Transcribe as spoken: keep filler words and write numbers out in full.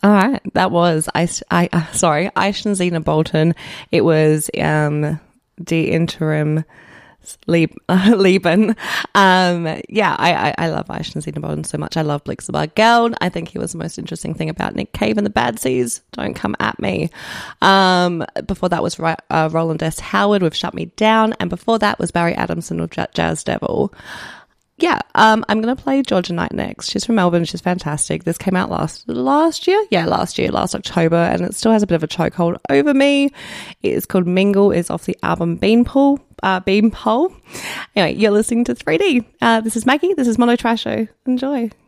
All right, that was I. I uh, sorry, Aish and Zena Bolton. It was um the interim Lieb, uh, Lieben. Um, yeah, I, I I love Aish and Zena Bolton so much. I love Blix the Bar Geld. I think he was the most interesting thing about Nick Cave and the Bad Seeds. Don't come at me. Um, before that was uh, Roland S. Howard with Shut Me Down, and before that was Barry Adamson with Jazz Devil. Yeah, um, I'm going to play Georgia Knight next. She's from Melbourne. She's fantastic. This came out last last year? Yeah, last year, last October, and it still has a bit of a chokehold over me. It is called Mingle. It's off the album Beanpole. Uh, Beanpole. Anyway, you're listening to three D. Uh, this is Maggie. This is Mono Trash Show. Enjoy.